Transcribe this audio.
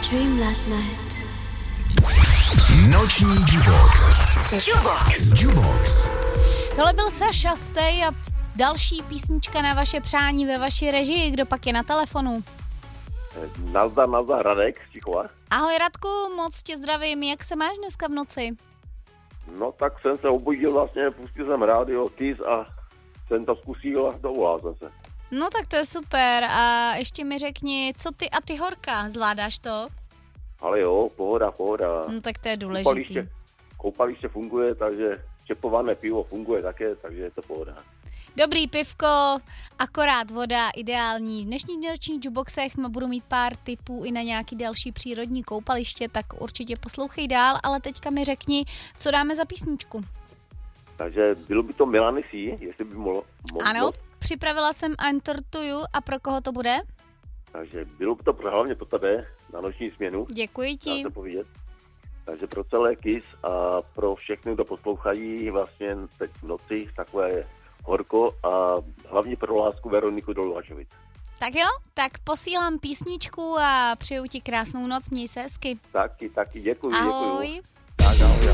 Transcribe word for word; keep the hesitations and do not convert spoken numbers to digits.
dream last night. Noční Jubox. Jubox. Jubox. Tohle byl Saša Stay a další písnička na vaše přání ve vaší režii. Kdo pak je na telefonu? Nazdar, nazdar, Radek, Čichova. Ahoj Radku, moc tě zdravím. Jak se máš dneska v noci? No tak jsem se obudil vlastně, pustil jsem rádio Kiss a jsem to zkusil a dovolal jsem se. No tak to je super a ještě mi řekni, co ty a ty horka, zvládáš to? Ale jo, pohoda, pohoda. No tak to je důležitý. Koupaliště, koupaliště funguje, takže čepované pivo funguje také, takže je to pohoda. Dobrý pivko, akorát voda, ideální. V dnešní noční Juboxech budu mít pár tipů i na nějaký další přírodní koupaliště, tak určitě poslouchej dál, ale teďka mi řekni, co dáme za písničku. Takže bylo by to Melanie C, jestli by mohlo. mohlo Ano, připravila jsem Enter to You a pro koho to bude? Takže bylo by to hlavně pro tebe na noční směnu. Děkuji ti. Dá se povědět. Takže pro celé Kiss a pro všechny, kdo poslouchají vlastně teď v noci, takové horko a hlavně pro lásku Veroniku Dolvačovic. Tak jo, tak posílám písničku a přeju ti krásnou noc, měj se hezky. Taky, taky, děkuji, Ahoj. děkuji. Tak, ahoj.